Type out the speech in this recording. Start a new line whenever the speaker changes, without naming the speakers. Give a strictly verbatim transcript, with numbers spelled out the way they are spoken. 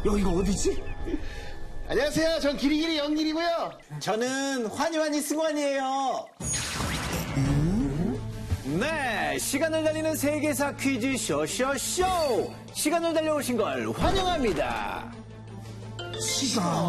여기가 어디지?
안녕하세요. 전 기리기리 영길이고요.
저는 환희환희 승환이에요.
네, 시간을 달리는 세계사 퀴즈 쇼쇼쇼! 시간을 달려오신 걸 환영합니다.
시간.